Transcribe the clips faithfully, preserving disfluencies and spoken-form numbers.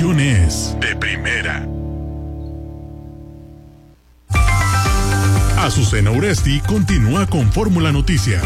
información es de primera. Azucena Uresti continúa con Fórmula Noticias.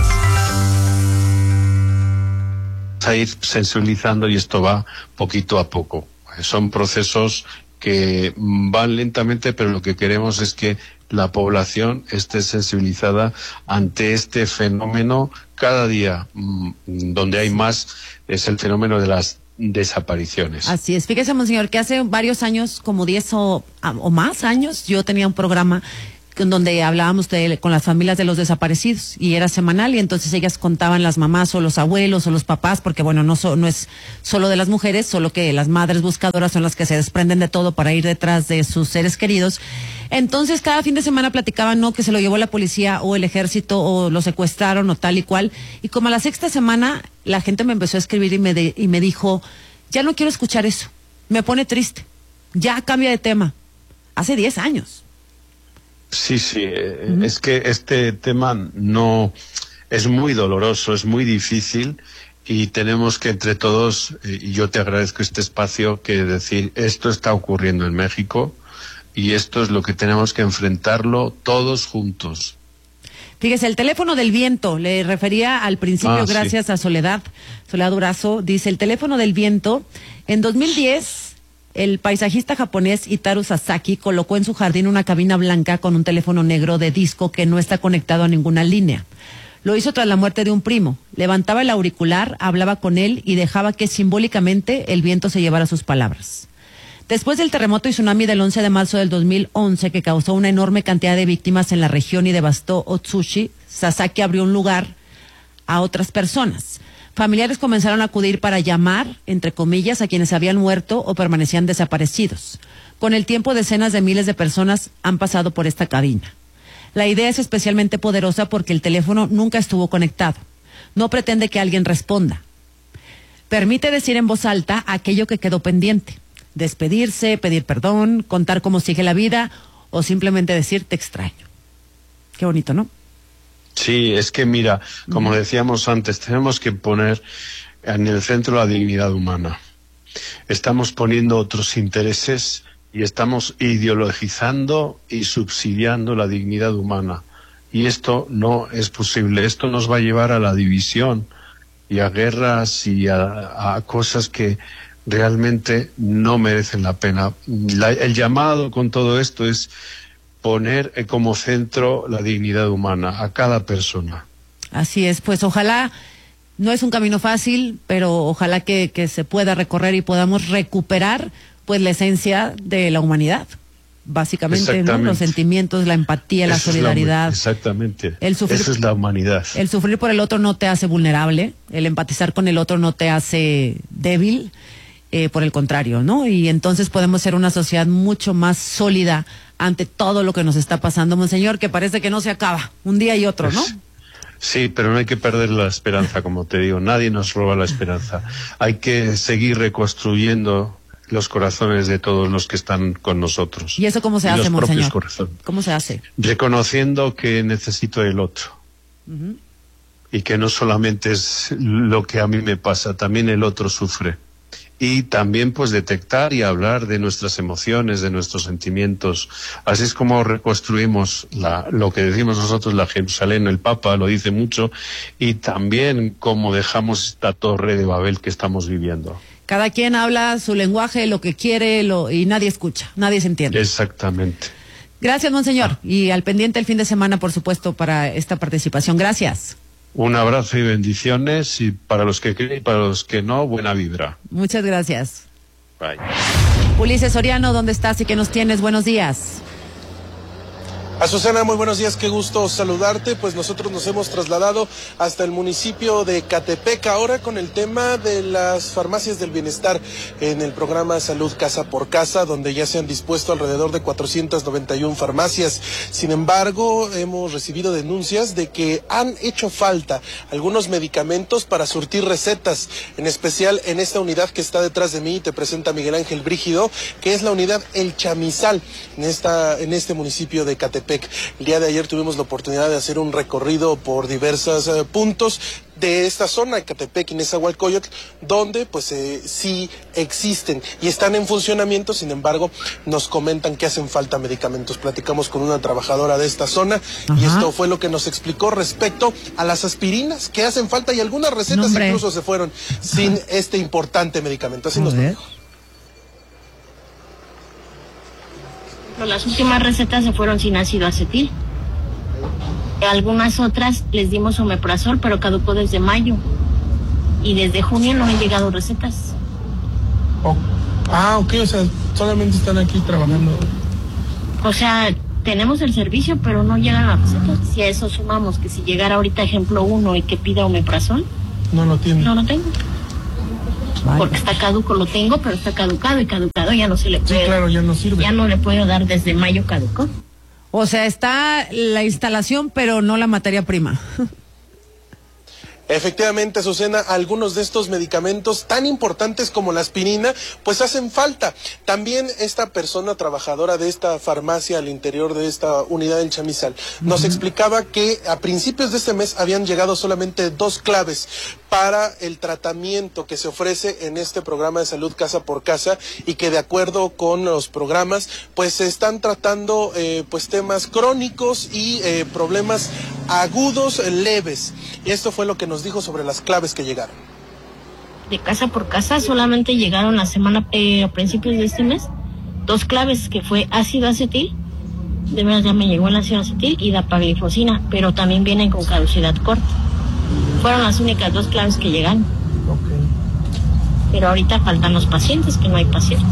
A ir sensibilizando, y esto va poquito a poco. Son procesos que van lentamente, pero lo que queremos es que la población esté sensibilizada ante este fenómeno. Cada día donde hay más es el fenómeno de las desapariciones. Así es. Fíjese, monseñor, que hace varios años, como diez o, o más años, yo tenía un programa en donde hablábamos de, con las familias de los desaparecidos, y era semanal, y entonces ellas contaban, las mamás o los abuelos o los papás, porque bueno, no, so, no es solo de las mujeres, solo que las madres buscadoras son las que se desprenden de todo para ir detrás de sus seres queridos. Entonces cada fin de semana platicaban, no, que se lo llevó la policía o el ejército o lo secuestraron o tal y cual, y como a la sexta semana la gente me empezó a escribir y me, de, y me dijo, ya no quiero escuchar eso, me pone triste, ya cambia de tema. Hace diez años. Sí, sí, uh-huh. Es que este tema no es muy doloroso, es muy difícil, y tenemos que entre todos, y yo te agradezco este espacio, que decir, esto está ocurriendo en México y esto es lo que tenemos que enfrentarlo todos juntos. Fíjese, el teléfono del viento, le refería al principio, ah, gracias sí. a Soledad, Soledad Durazo, dice, el teléfono del viento, en dos mil diez... el paisajista japonés Itaru Sasaki colocó en su jardín una cabina blanca con un teléfono negro de disco que no está conectado a ninguna línea. Lo hizo tras la muerte de un primo. Levantaba el auricular, hablaba con él y dejaba que simbólicamente el viento se llevara sus palabras. Después del terremoto y tsunami del once de marzo del dos mil once, que causó una enorme cantidad de víctimas en la región y devastó Otsushi, Sasaki abrió un lugar a otras personas. Familiares comenzaron a acudir para llamar, entre comillas, a quienes habían muerto o permanecían desaparecidos. Con el tiempo, decenas de miles de personas han pasado por esta cabina. La idea es especialmente poderosa porque el teléfono nunca estuvo conectado. No pretende que alguien responda. Permite decir en voz alta aquello que quedó pendiente. Despedirse, pedir perdón, contar cómo sigue la vida o simplemente decir te extraño. Qué bonito, ¿no? Sí, es que mira, como decíamos antes, tenemos que poner en el centro la dignidad humana. Estamos poniendo otros intereses y estamos ideologizando y subsidiando la dignidad humana. Y esto no es posible. Esto nos va a llevar a la división y a guerras y a, a cosas que realmente no merecen la pena. La, el llamado con todo esto es poner como centro la dignidad humana a cada persona. Así es, pues ojalá, no es un camino fácil, pero ojalá que, que se pueda recorrer y podamos recuperar pues la esencia de la humanidad, básicamente, ¿no? Los sentimientos, la empatía, la solidaridad. Es la, exactamente, el sufrir, eso es la humanidad. El sufrir por el otro no te hace vulnerable, el empatizar con el otro no te hace débil, eh, por el contrario, ¿no? Y entonces podemos ser una sociedad mucho más sólida ante todo lo que nos está pasando, monseñor, que parece que no se acaba, un día y otro, ¿no? Sí, pero no hay que perder la esperanza, como te digo, nadie nos roba la esperanza. Hay que seguir reconstruyendo los corazones de todos los que están con nosotros. ¿Y eso cómo se hace, monseñor? ¿Cómo se hace? Reconociendo que necesito el otro. Uh-huh. Y que no solamente es lo que a mí me pasa, también el otro sufre. Y también pues detectar y hablar de nuestras emociones, de nuestros sentimientos. Así es como reconstruimos la, lo que decimos nosotros, la Jerusalén. El Papa lo dice mucho, y también cómo dejamos esta torre de Babel que estamos viviendo. Cada quien habla su lenguaje, lo que quiere, lo, y nadie escucha, nadie se entiende. Exactamente. Gracias, monseñor, y al pendiente el fin de semana, por supuesto, para esta participación. Gracias. Un abrazo y bendiciones, y para los que creen y para los que no, buena vibra. Muchas gracias. Bye. Ulises Soriano, ¿dónde estás y qué nos tienes? Buenos días. Azucena, muy buenos días, qué gusto saludarte. Pues nosotros nos hemos trasladado hasta el municipio de Catepec ahora con el tema de las farmacias del bienestar en el programa Salud Casa por Casa, donde ya se han dispuesto alrededor de cuatrocientas noventa y una farmacias. Sin embargo, hemos recibido denuncias de que han hecho falta algunos medicamentos para surtir recetas, en especial en esta unidad que está detrás de mí, te presenta Miguel Ángel Brígido, que es la unidad El Chamizal, en esta, en este municipio de Catepec. Catepec. El día de ayer tuvimos la oportunidad de hacer un recorrido por diversos eh, puntos de esta zona, Ecatepec y Nezahualcóyotl, donde pues eh, sí existen y están en funcionamiento. Sin embargo, nos comentan que hacen falta medicamentos. Platicamos con una trabajadora de esta zona. Ajá. Y esto fue lo que nos explicó respecto a las aspirinas que hacen falta, y algunas recetas no, incluso se fueron sin Ajá. este importante medicamento. Así a nos dijo. Las últimas recetas se fueron sin ácido acetil. Algunas otras les dimos omeprazol, pero caducó desde mayo. Y desde junio no han llegado recetas. Oh. Ah, ok, o sea, solamente están aquí trabajando. O sea, tenemos el servicio, pero no llegan las recetas. Si a eso sumamos que si llegara ahorita ejemplo uno y que pida omeprazol, no lo tiene. No lo tengo. Vaya. Porque está caduco, lo tengo, pero está caducado, y caducado ya no se le puede. Sí, claro, ya no sirve. Ya no le puedo dar, desde mayo caducó. O sea, está la instalación, pero no la materia prima. Efectivamente, Azucena, algunos de estos medicamentos tan importantes como la aspirina, pues hacen falta. También esta persona trabajadora de esta farmacia al interior de esta unidad del Chamizal nos uh-huh. explicaba que a principios de este mes habían llegado solamente dos claves para el tratamiento que se ofrece en este programa de salud casa por casa, y que de acuerdo con los programas pues se están tratando eh, pues temas crónicos y eh, problemas agudos leves. Y esto fue lo que nos dijo sobre las claves que llegaron. De casa por casa solamente llegaron la semana eh, a principios de este mes dos claves, que fue ácido acetil, de verdad ya me llegó el ácido acetil, y dapaglifosina, pero también vienen con caducidad corta. Fueron las únicas dos claves que llegaron. Okay. Pero ahorita faltan los pacientes, que no hay pacientes.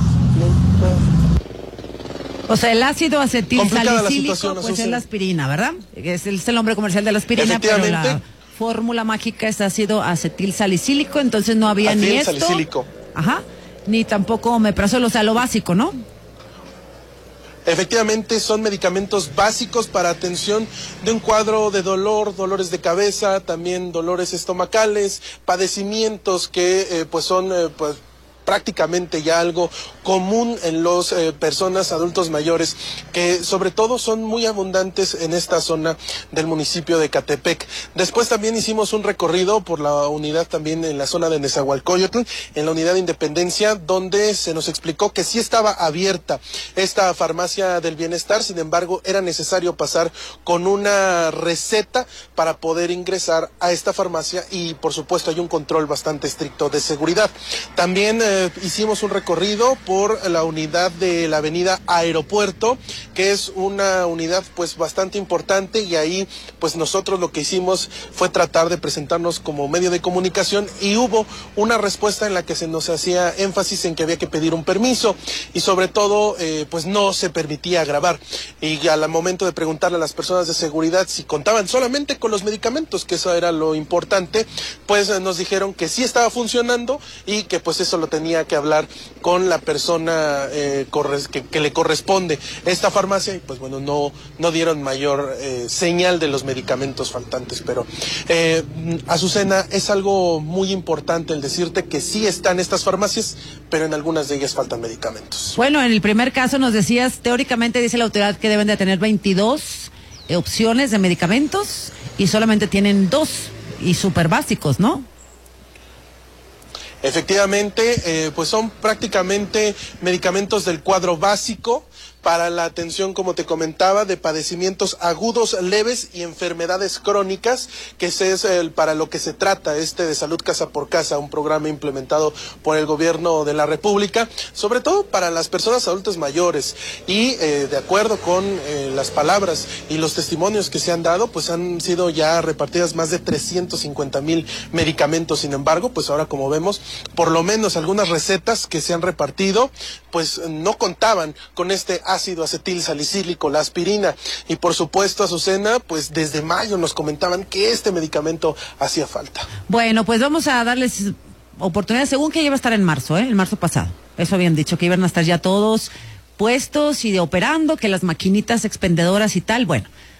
O sea, el ácido acetil salicílico, pues es la aspirina, ¿verdad? Es el, es el nombre comercial de la aspirina, pero la fórmula mágica es ácido acetil salicílico, entonces no había Acetil ni esto. Salicílico. Ajá. Ni tampoco omeprazol, o sea, lo básico, ¿no? Efectivamente, son medicamentos básicos para atención de un cuadro de dolor, dolores de cabeza, también dolores estomacales, padecimientos que eh, pues son eh, pues prácticamente ya algo común en los eh, personas adultos mayores, que sobre todo son muy abundantes en esta zona del municipio de Ecatepec. Después también hicimos un recorrido por la unidad también en la zona de Nezahualcóyotl, en la unidad de Independencia, donde se nos explicó que sí estaba abierta esta farmacia del bienestar. Sin embargo, era necesario pasar con una receta para poder ingresar a esta farmacia, y por supuesto hay un control bastante estricto de seguridad. También eh, hicimos un recorrido por la unidad de la avenida Aeropuerto, que es una unidad pues bastante importante, y ahí pues nosotros lo que hicimos fue tratar de presentarnos como medio de comunicación, y hubo una respuesta en la que se nos hacía énfasis en que había que pedir un permiso, y sobre todo eh, pues no se permitía grabar. Y al momento de preguntarle a las personas de seguridad si contaban solamente con los medicamentos, que eso era lo importante, pues eh, nos dijeron que sí estaba funcionando, y que pues eso lo tenía que hablar con la persona eh, corres, que, que le corresponde esta farmacia, y pues bueno, no, no dieron mayor eh, señal de los medicamentos faltantes. Pero eh, Azucena, es algo muy importante el decirte que sí están estas farmacias, pero en algunas de ellas faltan medicamentos. Bueno, en el primer caso nos decías, teóricamente dice la autoridad que deben de tener veintidós eh, opciones de medicamentos, y solamente tienen dos, y súper básicos, ¿no? Efectivamente, eh, pues son prácticamente medicamentos del cuadro básico para la atención, como te comentaba, de padecimientos agudos, leves y enfermedades crónicas, que ese es el, para lo que se trata este de Salud Casa por Casa, un programa implementado por el gobierno de la República, sobre todo para las personas adultas mayores. Y eh, de acuerdo con eh, las palabras y los testimonios que se han dado, pues han sido ya repartidas más de trescientos cincuenta mil medicamentos. Sin embargo, pues ahora, como vemos, por lo menos algunas recetas que se han repartido, pues no contaban con este ácido acetil salicílico, la aspirina. Y por supuesto, Azucena, pues desde mayo nos comentaban que este medicamento hacía falta. Bueno, pues vamos a darles oportunidad, según que iba a estar en marzo, ¿eh? El marzo pasado. Eso habían dicho, que iban a estar ya todos puestos y operando, que las maquinitas expendedoras y tal. Bueno,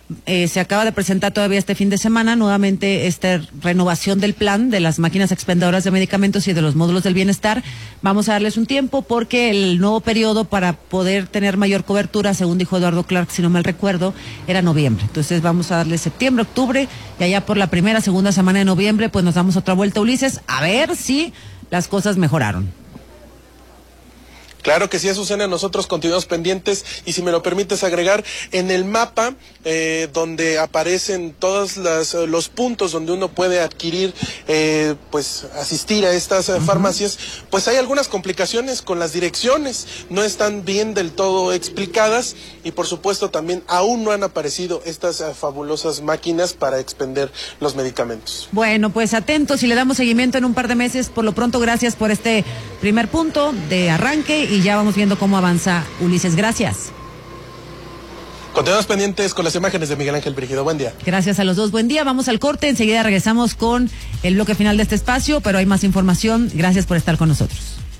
Eh, se acaba de presentar todavía este fin de semana nuevamente esta renovación del plan de las máquinas expendedoras de medicamentos y de los módulos del bienestar. Vamos a darles un tiempo porque el nuevo periodo para poder tener mayor cobertura, según dijo Eduardo Clark, si no mal recuerdo, era noviembre. Entonces vamos a darle septiembre, octubre, y allá por la primera, segunda semana de noviembre, pues nos damos otra vuelta, Ulises, a ver si las cosas mejoraron. Claro que sí, Azucena, nosotros continuamos pendientes y si me lo permites agregar, en el mapa eh, donde aparecen todos las, los puntos donde uno puede adquirir, eh, pues asistir a estas uh-huh. farmacias, pues hay algunas complicaciones con las direcciones, no están bien del todo explicadas y por supuesto también aún no han aparecido estas uh, fabulosas máquinas para expender los medicamentos. Bueno, pues atentos y le damos seguimiento en un par de meses. Por lo pronto, gracias por este primer punto de arranque y ya vamos viendo cómo avanza, Ulises. Gracias. Continuamos pendientes con las imágenes de Miguel Ángel Brígido. Buen día. Gracias a los dos. Buen día. Vamos al corte. Enseguida regresamos con el bloque final de este espacio, pero hay más información. Gracias por estar con nosotros.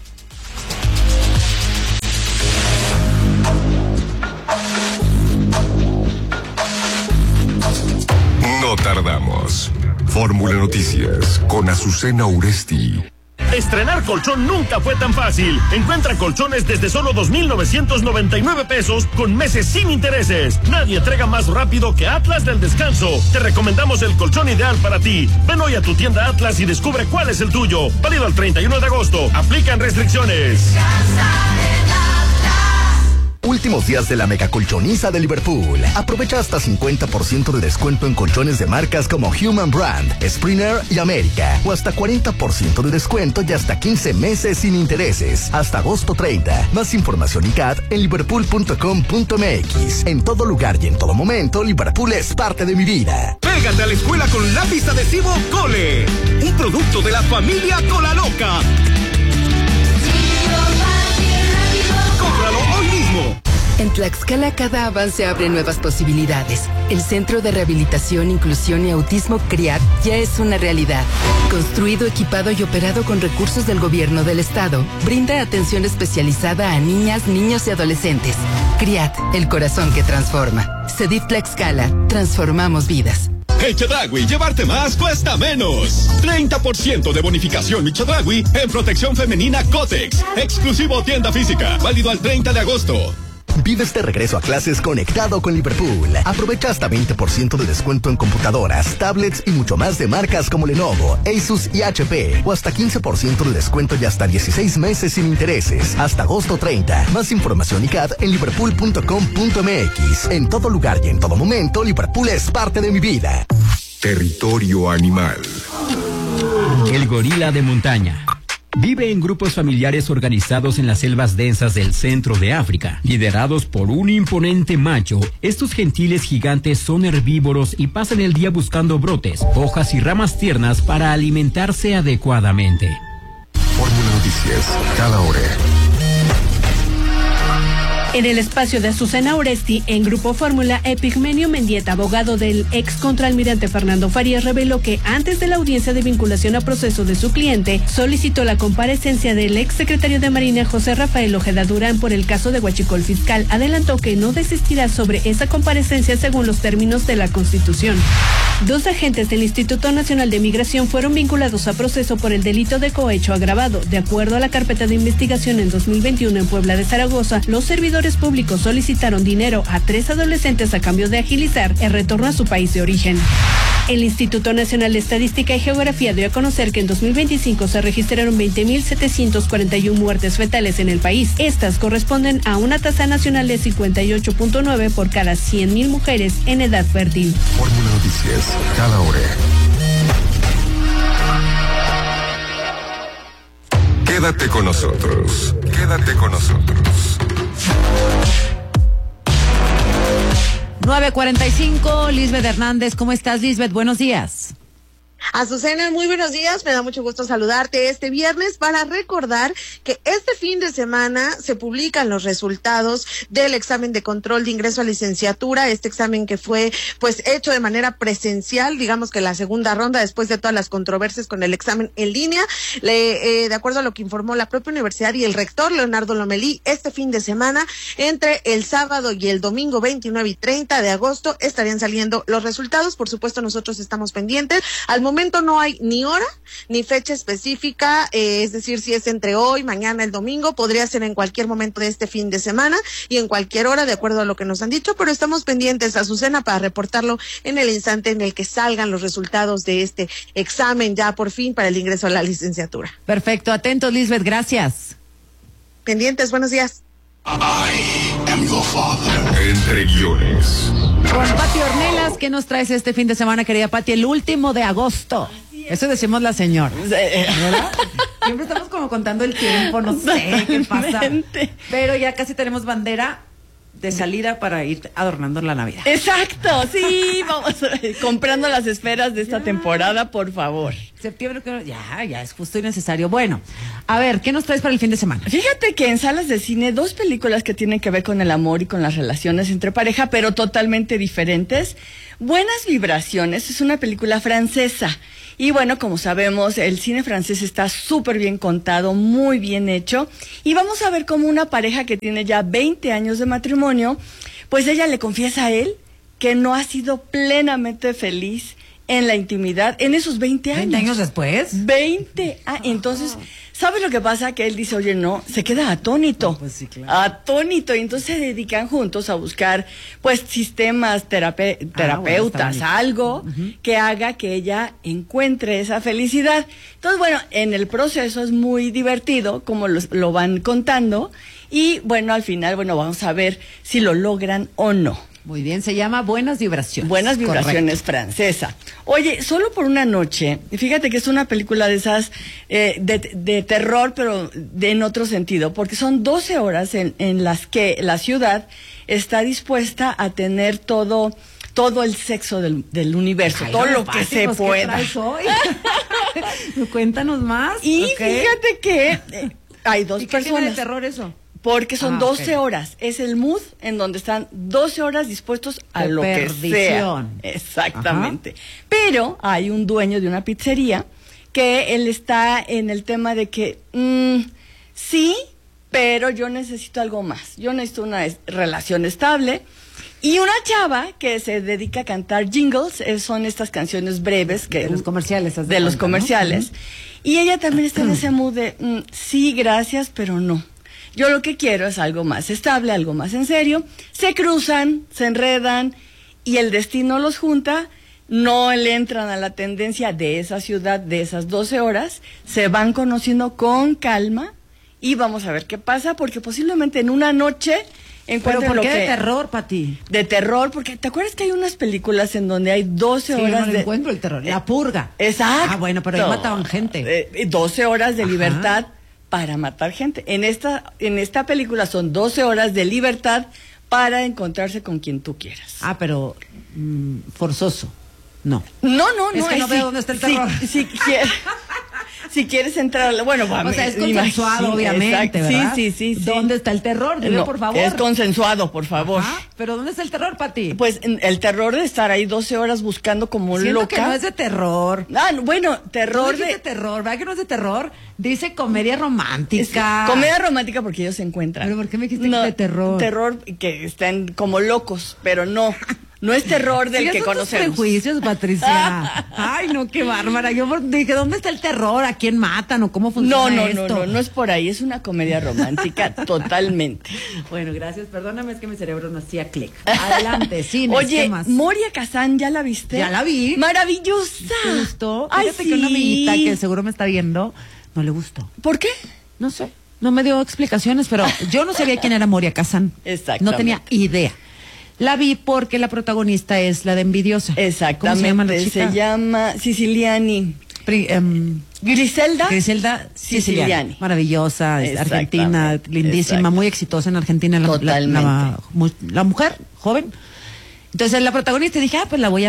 No tardamos. Fórmula Noticias con Azucena Uresti. Estrenar colchón nunca fue tan fácil. Encuentra colchones desde solo dos mil novecientos noventa y nueve pesos con meses sin intereses. Nadie entrega más rápido que Atlas del Descanso. Te recomendamos el colchón ideal para ti. Ven hoy a tu tienda Atlas y descubre cuál es el tuyo. Válido al treinta y uno de agosto. Aplican restricciones. Últimos días de la mega colchoniza de Liverpool. Aprovecha hasta cincuenta por ciento de descuento en colchones de marcas como Human Brand, Springer y América. O hasta cuarenta por ciento de descuento y hasta quince meses sin intereses. Hasta agosto treinta. Más información y C A D en liverpool punto com punto m x. En todo lugar y en todo momento, Liverpool es parte de mi vida. Pégate a la escuela con lápiz adhesivo Cole. Un producto de la familia Cola Loca. Cómpralo hoy mismo. En Tlaxcala cada avance abre nuevas posibilidades. El Centro de Rehabilitación, Inclusión y Autismo CRIAT ya es una realidad. Construido, equipado y operado con recursos del gobierno del estado, brinda atención especializada a niñas, niños y adolescentes. CRIAT, el corazón que transforma. CEDIF Tlaxcala, transformamos vidas. En Chedraui, llevarte más cuesta menos. treinta por ciento de bonificación en Chedraui en protección femenina Cotex. Exclusivo tienda física, válido al treinta de agosto. Vive este regreso a clases conectado con Liverpool. Aprovecha hasta veinte por ciento de descuento en computadoras, tablets y mucho más de marcas como Lenovo, Asus y H P. O hasta quince por ciento de descuento y hasta dieciséis meses sin intereses. Hasta agosto treinta. Más información y C A D en liverpool punto com punto m x. En todo lugar y en todo momento, Liverpool es parte de mi vida. Territorio animal. El gorila de montaña. Vive en grupos familiares organizados en las selvas densas del centro de África, liderados por un imponente macho. Estos gentiles gigantes son herbívoros y pasan el día buscando brotes, hojas y ramas tiernas para alimentarse adecuadamente. Fórmula Noticias, cada hora. En el espacio de Azucena Uresti, en Grupo Fórmula, Epigmenio Mendieta, abogado del ex contraalmirante Fernando Farías, reveló que antes de la audiencia de vinculación a proceso de su cliente, solicitó la comparecencia del ex secretario de Marina José Rafael Ojeda Durán por el caso de Huachicol Fiscal. Adelantó que no desistirá sobre esa comparecencia según los términos de la Constitución. Dos agentes del Instituto Nacional de Migración fueron vinculados a proceso por el delito de cohecho agravado. De acuerdo a la carpeta de investigación en dos mil veintiuno en Puebla de Zaragoza, los servidores públicos solicitaron dinero a tres adolescentes a cambio de agilizar el retorno a su país de origen. El Instituto Nacional de Estadística y Geografía dio a conocer que en dos mil veinticinco se registraron veinte mil setecientos cuarenta y uno muertes fetales en el país. Estas corresponden a una tasa nacional de cincuenta y ocho punto nueve por cada cien mil mujeres en edad fértil. Fórmula Noticias, cada hora. Quédate con nosotros. Quédate con nosotros. nueve cuarenta y cinco, Lisbeth Hernández. ¿Cómo estás, Lisbeth? Buenos días. Azucena, muy buenos días, me da mucho gusto saludarte este viernes para recordar que este fin de semana se publican los resultados del examen de control de ingreso a licenciatura, este examen que fue pues hecho de manera presencial, digamos que la segunda ronda después de todas las controversias con el examen en línea, Le, eh, de acuerdo a lo que informó la propia universidad y el rector Leonardo Lomelí, este fin de semana, entre el sábado y el domingo veintinueve y treinta de agosto, estarían saliendo los resultados. Por supuesto, nosotros estamos pendientes. Al momento no hay ni hora ni fecha específica, eh, es decir, si es entre hoy, mañana, el domingo, podría ser en cualquier momento de este fin de semana y en cualquier hora, de acuerdo a lo que nos han dicho, pero estamos pendientes, Azucena, para reportarlo en el instante en el que salgan los resultados de este examen ya por fin para el ingreso a la licenciatura. Perfecto, atentos, Lisbeth, gracias. Pendientes, buenos días. I am your father. Entre guiones. Con Pati Ornelas, ¿qué nos traes este fin de semana, querida Pati? El último de agosto. Eso decimos la señora. ¿Verdad? Siempre estamos como contando el tiempo, no sé qué pasa. Pero ya casi tenemos bandera de salida para ir adornando la Navidad. Exacto, sí, vamos comprando las esferas de esta ya. temporada, por favor. Septiembre, ya, ya es justo y necesario. Bueno, a ver, ¿qué nos traes para el fin de semana? Fíjate que en salas de cine, dos películas que tienen que ver con el amor y con las relaciones entre pareja, pero totalmente diferentes. Buenas Vibraciones es una película francesa. Y bueno, como sabemos, el cine francés está súper bien contado, muy bien hecho. Y vamos a ver cómo una pareja que tiene ya veinte años de matrimonio, pues ella le confiesa a él que no ha sido plenamente feliz en la intimidad en esos veinte años. ¿veinte años después? veinte. Ah, entonces, ¿sabes lo que pasa? Que él dice, oye, no, se queda atónito. No, pues sí, claro. Atónito. Y entonces se dedican juntos a buscar, pues, sistemas terape terapeutas, ah, bueno, algo uh-huh. que haga que ella encuentre esa felicidad. Entonces, bueno, en el proceso es muy divertido, como lo, lo van contando. Y, bueno, al final, bueno, vamos a ver si lo logran o no. Muy bien, se llama Buenas Vibraciones. Buenas Vibraciones, correcto. Francesa. Oye, Solo por una noche, fíjate que es una película de esas, eh, de, de terror, pero de, en otro sentido, porque son doce horas en, en las que la ciudad está dispuesta a tener todo, todo el sexo del, del universo, ay, todo lo que se pueda. Cuéntanos más. Y okay. fíjate que eh, hay dos ¿Y qué personas. tiene de terror eso? Porque son ah, doce okay. horas. Es el mood en donde están doce horas dispuestos a de lo perdición. Que sea. Exactamente. Ajá. Pero hay un dueño de una pizzería que él está en el tema de que mmm, sí, pero yo necesito algo más. Yo necesito una es relación estable. Y una chava que se dedica a cantar jingles, eh, son estas canciones breves que de los comerciales, de, de los cuenta, comerciales. ¿No? Y ella también está en ese mood de mmm, sí, gracias, pero no. Yo lo que quiero es algo más estable, algo más en serio. Se cruzan, se enredan y el destino los junta. No le entran a la tendencia de esa ciudad, de esas doce horas. Se van conociendo con calma y vamos a ver qué pasa, porque posiblemente en una noche encuentren ¿Pero por qué lo que... de terror, Pati? De terror, porque ¿te acuerdas que hay unas películas en donde hay doce sí, horas no de... encuentro el terror, la purga. Exacto. Ah, bueno, pero ahí mataban gente. Eh, doce horas de Ajá. libertad para matar gente. En esta, en esta película son doce horas de libertad para encontrarse con quien tú quieras. Ah, pero mmm, forzoso. No. No, no, no. Es que no si, veo dónde está el terror. Si, si, quieres, si quieres entrar, bueno, o sea, es consensuado, imagino, obviamente, ¿verdad? Sí, sí, sí. ¿Dónde está el terror? Dile, no, por favor. Es consensuado, por favor. Ajá. Pero ¿dónde está el terror, Pati? Pues el terror de estar ahí doce horas buscando como Siento loca. que no es de terror. Ah, bueno, terror no de... de terror, ¿verdad que no es de terror? Dice comedia romántica. Es comedia romántica porque ellos se encuentran. ¿Pero por qué me dijiste no, que de terror? Terror que están como locos, pero no. No es terror del sí, que conocemos. Prejuicios, Patricia. Ay, no, qué bárbara. Yo dije, ¿dónde está el terror? ¿A quién matan o cómo funciona no, no, esto? No, no, no, no es por ahí. Es una comedia romántica totalmente. Bueno, gracias. Perdóname, es que mi cerebro no hacía clic. Adelante, cines, Oye, ¿qué más? Moria Kazan, ¿ya la viste? Ya la vi. Maravillosa. ¿Te gustó? Ay, Fíjate sí. que una amiguita que seguro me está viendo, no le gustó. ¿Por qué? No sé. No me dio explicaciones, pero yo no sabía quién era Moria Kazan. Exactamente. No tenía idea. La vi porque la protagonista es la de Envidiosa. Exactamente. ¿Cómo se llama la chica? Se llama Siciliani. Pri, um, Griselda. Griselda Siciliani. Siciliani. Maravillosa, argentina, lindísima, exacto. Muy exitosa en Argentina. La, la, la, la mujer, joven. Entonces la protagonista dije, ah, pues la voy a ver.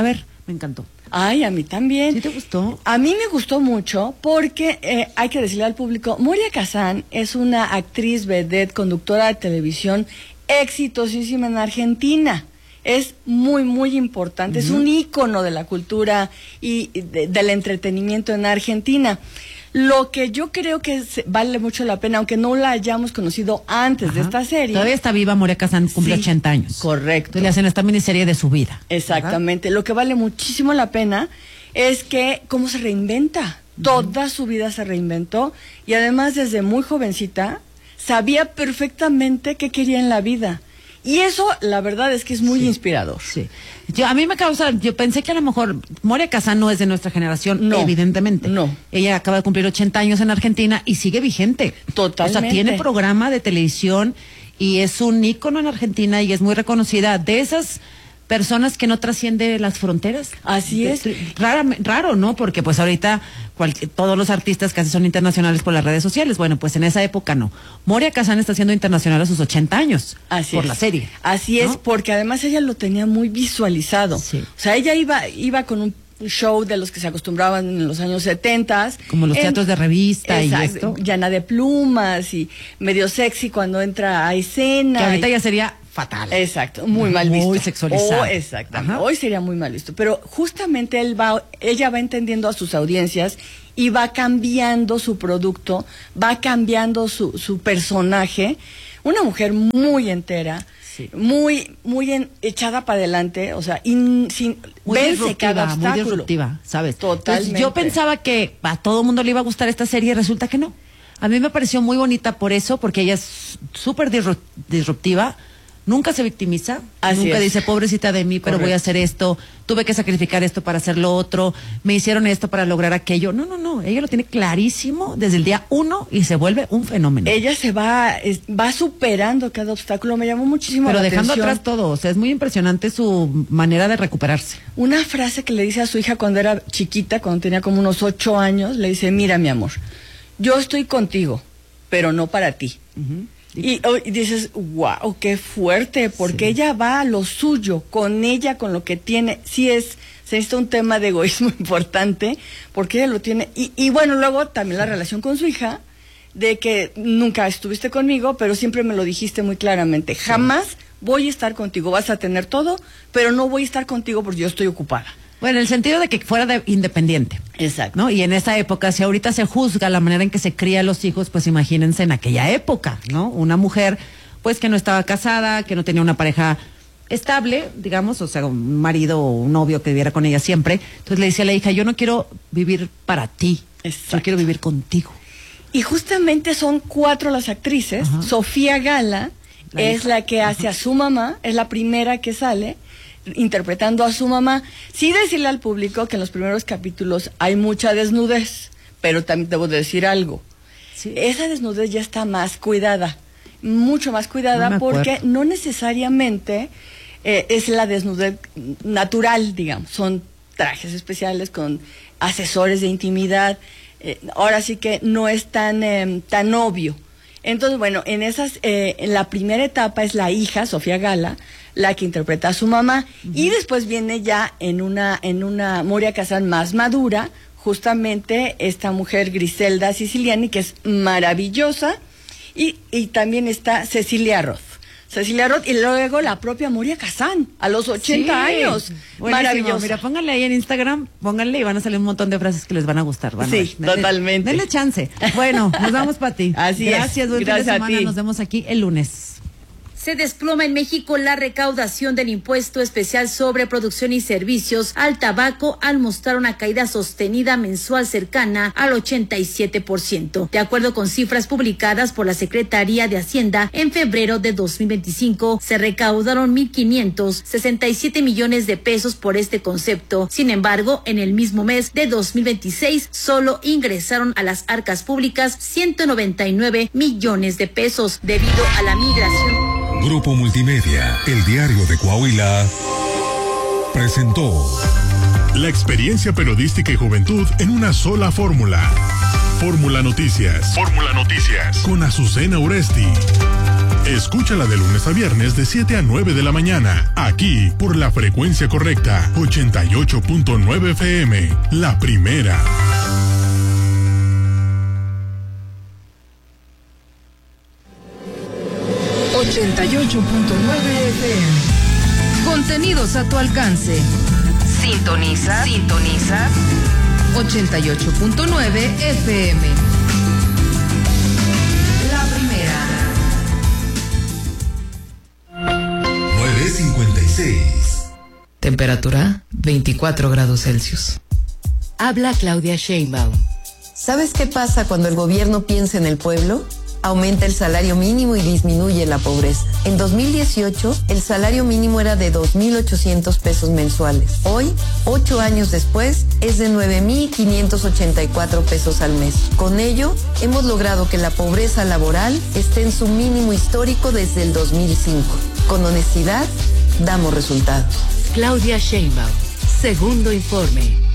Me encantó. Ay, a mí también. ¿Sí te gustó? A mí me gustó mucho porque, eh, hay que decirle al público, Moria Kazan es una actriz, vedette, conductora de televisión exitosísima en Argentina. Es muy, muy importante. Uh-huh. Es un ícono de la cultura y de, del entretenimiento en Argentina. Lo que yo creo que es, vale mucho la pena, aunque no la hayamos conocido antes Ajá. de esta serie. Todavía está viva, Moria Kazan cumple sí, ochenta años. Correcto. Entonces le hacen esta miniserie de su vida. Exactamente. ¿Verdad? Lo que vale muchísimo la pena es que cómo se reinventa. Uh-huh. Toda su vida se reinventó y además desde muy jovencita sabía perfectamente qué quería en la vida. Y eso, la verdad, es que es muy sí, inspirador. Sí. Yo, a mí me causa, yo pensé que a lo mejor Moria Kazan no es de nuestra generación, no, evidentemente. No. Ella acaba de cumplir ochenta años en Argentina y sigue vigente. Totalmente. O sea, tiene programa de televisión y es un ícono en Argentina y es muy reconocida. De esas personas que no trasciende las fronteras. Así es. Raro, raro, ¿no? Porque pues ahorita cualquier, todos los artistas casi son internacionales por las redes sociales. Bueno, pues en esa época no. Moria Kazan está siendo internacional a sus ochenta años. Así por es. la serie. Así ¿no? es, porque además ella lo tenía muy visualizado. Sí. O sea, ella iba, iba con un show de los que se acostumbraban en los años setentas. Como los en, teatros de revista exacto, y esto. Llena de plumas y medio sexy cuando entra a escena. Que ahorita y, ya sería fatal. Exacto, muy mal visto. Muy sexualizado. Oh, exactamente. Ajá. Hoy sería muy mal visto. Pero justamente él va, ella va entendiendo a sus audiencias y va cambiando su producto, va cambiando su, su personaje. Una mujer muy entera. Sí. Muy, muy en, echada para adelante, o sea, in, sin muy vence cada obstáculo. Muy disruptiva, ¿sabes? Totalmente. Entonces, yo pensaba que a todo el mundo le iba a gustar esta serie y resulta que no. A mí me pareció muy bonita por eso, porque ella es súper disruptiva. Nunca se victimiza, Así nunca es. dice, pobrecita de mí, pero Correcto. Voy a hacer esto, tuve que sacrificar esto para hacer lo otro, me hicieron esto para lograr aquello. No, no, no, ella lo tiene clarísimo desde el día uno y se vuelve un fenómeno. Ella se va, es, va superando cada obstáculo, me llamó muchísimo pero la dejando atención. atrás todo, o sea, es muy impresionante su manera de recuperarse. Una frase que le dice a su hija cuando era chiquita, cuando tenía como unos ocho años, le dice, mira mi amor, yo estoy contigo, pero no para ti. Uh-huh. Y, oh, y dices, wow, qué fuerte, porque sí. ella va a lo suyo, con ella, con lo que tiene. Sí es, se necesita un tema de egoísmo importante, porque ella lo tiene. Y, y bueno, luego también la relación con su hija, de que nunca estuviste conmigo, pero siempre me lo dijiste muy claramente. Jamás sí. voy a estar contigo, vas a tener todo, pero no voy a estar contigo porque yo estoy ocupada. Bueno, en el sentido de que fuera de independiente. Exacto. ¿No? Y en esa época, si ahorita se juzga la manera en que se cría a los hijos, pues imagínense en aquella época, ¿no? Una mujer, pues que no estaba casada, que no tenía una pareja estable, digamos, o sea, un marido o un novio que viviera con ella siempre. Entonces le decía a la hija, yo no quiero vivir para ti, Exacto. yo quiero vivir contigo. Y justamente son cuatro las actrices. Ajá. Sofía Gala la es hija. La que hace Ajá. a su mamá, es la primera que sale interpretando a su mamá. Sí decirle al público que en los primeros capítulos hay mucha desnudez, pero también debo decir algo. Sí. Esa desnudez ya está más cuidada, mucho más cuidada, no porque no necesariamente eh, es la desnudez natural, digamos. Son trajes especiales con asesores de intimidad. Eh, ahora sí que no es tan, eh, tan obvio. Entonces, bueno, en esas, eh, en la primera etapa es la hija, Sofía Gala, la que interpreta a su mamá, uh-huh. y después viene ya en una, en una Moria Kazan más madura, justamente esta mujer Griselda Siciliani, que es maravillosa, y, y también está Cecilia Roth. Cecilia Roth y luego la propia Moria Kazan, a los ochenta sí, años. Maravilloso. Mira, pónganle ahí en Instagram, pónganle y van a salir un montón de frases que les van a gustar. Van sí, a totalmente. Denle chance. Bueno, nos vamos para ti. Así Gracias, es. buen Gracias fin de semana. a ti. Nos vemos aquí el lunes. Se desploma en México la recaudación del impuesto especial sobre producción y servicios al tabaco al mostrar una caída sostenida mensual cercana al ochenta y siete por ciento. De acuerdo con cifras publicadas por la Secretaría de Hacienda, en febrero de dos mil veinticinco se recaudaron mil quinientos sesenta y siete millones de pesos por este concepto. Sin embargo, en el mismo mes de dos mil veintiséis solo ingresaron a las arcas públicas ciento noventa y nueve millones de pesos debido a la migración. Grupo Multimedia, el diario de Coahuila, presentó la experiencia periodística y juventud en una sola fórmula. Fórmula Noticias. Fórmula Noticias. Con Azucena Uresti. Escúchala de lunes a viernes de siete a nueve de la mañana, aquí por la frecuencia correcta, ochenta y ocho punto nueve F M, la primera. ochenta y ocho punto nueve F M. Contenidos a tu alcance. Sintoniza, sintoniza ochenta y ocho punto nueve F M. La primera. nueve cincuenta y seis. Temperatura veinticuatro grados Celsius. Habla Claudia Sheinbaum. ¿Sabes qué pasa cuando el gobierno piensa en el pueblo? Aumenta el salario mínimo y disminuye la pobreza. En dos mil dieciocho, el salario mínimo era de dos mil ochocientos pesos mensuales. Hoy, ocho años después, es de nueve mil quinientos ochenta y cuatro pesos al mes. Con ello, hemos logrado que la pobreza laboral esté en su mínimo histórico desde el dos mil cinco. Con honestidad, damos resultados. Claudia Sheinbaum. Segundo informe.